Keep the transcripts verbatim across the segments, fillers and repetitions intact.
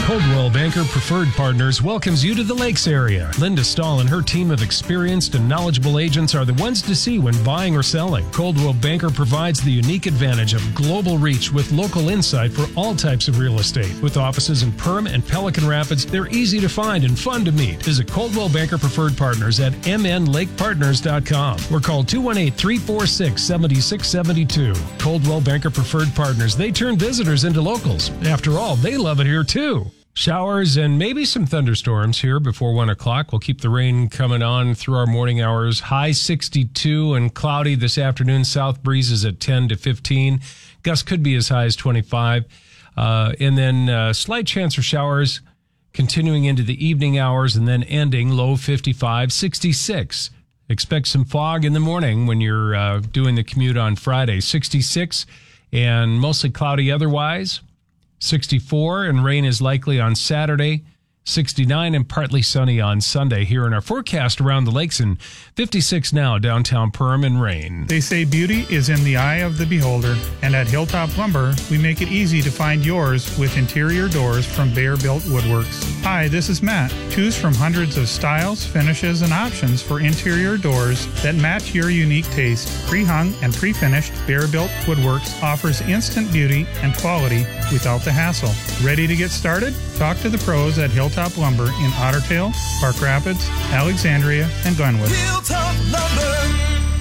Coldwell Banker Preferred Partners welcomes you to the Lakes area. Linda Stahl and her team of experienced and knowledgeable agents are the ones to see when buying or selling. Coldwell Banker provides the unique advantage of global reach with local insight for all types of real estate. With offices in Perham and Pelican Rapids, they're easy to find and fun to meet. Visit Coldwell Banker Preferred Partners at m n lake partners dot com or call two one eight, three four six, seven six seven two. Coldwell Banker Preferred Partners, they turn visitors into locals. After all, they love it here too. Showers and maybe some thunderstorms here before one o'clock. We'll keep the rain coming on through our morning hours. High sixty-two and cloudy this afternoon. South breezes at ten to fifteen. Gusts could be as high as twenty-five. Uh, and then uh, slight chance for showers continuing into the evening hours and then ending low fifty-five, sixty-six. Expect some fog in the morning when you're uh, doing the commute on Friday. sixty-six and mostly cloudy otherwise. sixty-four and rain is likely on Saturday. sixty-nine and partly sunny on Sunday here in our forecast around the lakes, and fifty-six now downtown Perham and rain. They say beauty is in the eye of the beholder, and at Hilltop Lumber, we make it easy to find yours with interior doors from Bear Built Woodworks. Hi, this is Matt. Choose from hundreds of styles, finishes, and options for interior doors that match your unique taste. Pre-hung and pre-finished, Bear Built Woodworks offers instant beauty and quality without the hassle. Ready to get started? Talk to the pros at Hilltop Lumber in Otter Tail, Park Rapids, Alexandria, and Glenwood. Hilltop Lumber.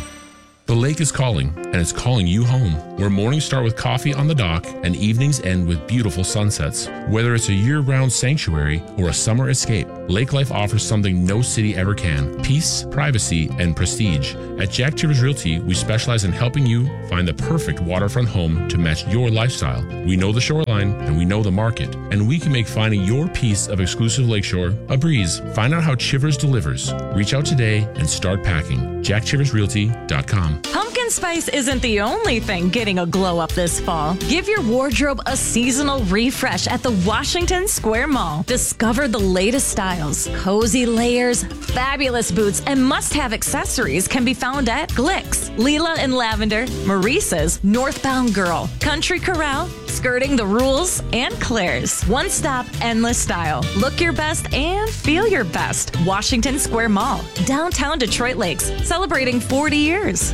The lake is calling, and it's calling you home, where mornings start with coffee on the dock and evenings end with beautiful sunsets. Whether it's a year-round sanctuary or a summer escape, Lake Life offers something no city ever can: peace, privacy, and prestige. At Jack Chivers Realty, we specialize in helping you find the perfect waterfront home to match your lifestyle. We know the shoreline, and we know the market, and we can make finding your piece of exclusive lakeshore a breeze. Find out how Chivers delivers. Reach out today and start packing. jack chivers realty dot com. Pumpkin spice isn't the only thing getting a glow up this fall. Give your wardrobe a seasonal refresh at the Washington Square Mall. Discover the latest styles, cozy layers, fabulous boots, and must-have accessories can be found at Glick's, Leela and Lavender, Maurice's, Northbound Girl, Country Corral, Skirting the Rules, and Claire's. One-stop, endless style. Look your best and feel your best. Washington Square Mall, downtown Detroit Lakes, celebrating forty years.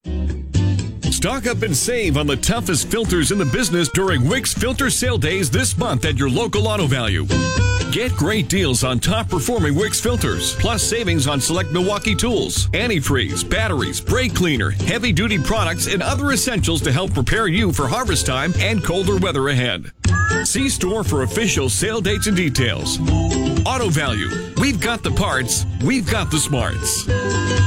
Stock up and save on the toughest filters in the business during Wick's Filter Sale Days this month at your local Auto Value. Get great deals on top-performing Wick's filters, plus savings on select Milwaukee tools, antifreeze, batteries, brake cleaner, heavy-duty products, and other essentials to help prepare you for harvest time and colder weather ahead. See store for official sale dates and details. Auto Value. We've got the parts. We've got the smarts.